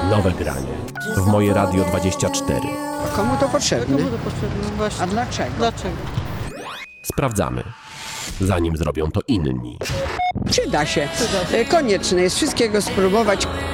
Nowe granie w Moje Radio 24. Komu to potrzebne? Komu to potrzebne? Właśnie. A dlaczego? Dlaczego? Sprawdzamy, zanim zrobią to inni. Przyda się. Konieczne jest wszystkiego spróbować.